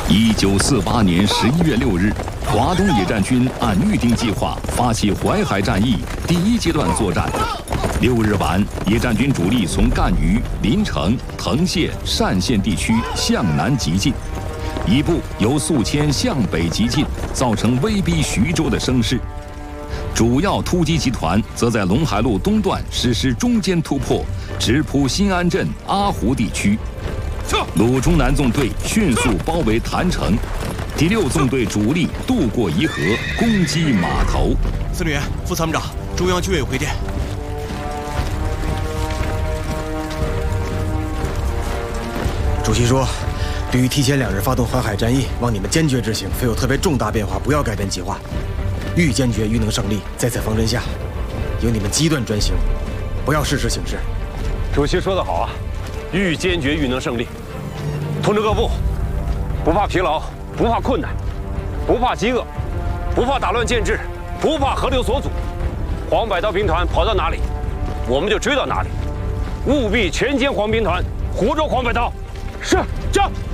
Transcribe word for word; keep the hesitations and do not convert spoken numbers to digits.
一九四八年十一月六日，华东野战军按预定计划发起淮海战役第一阶段作战。六日晚，野战军主力从赣榆、临城、藤县、单县地区向南急进，一部由宿迁向北急进，造成威逼徐州的声势。主要突击集团则在陇海路东段实施中间突破，直扑新安镇、阿湖地区。鲁中南纵队迅速包围郯城，第六纵队主力渡过沂河，攻击码头。 司令员、副参谋长，中央军委回电。 主席说，对于提前两日发动淮海战役，望你们坚决执行，非有特别重大变化，不要改变计划。愈坚决愈能胜利，在此方针下，由你们机断专行，不要事事请示。 主席说得好啊，愈坚决愈能胜利。通知各部，不怕疲劳，不怕困难，不怕饥饿，不怕打乱建制，不怕河流所阻。黄百韬兵团跑到哪里，我们就追到哪里，务必全歼黄兵团，湖州黄百韬。是，将。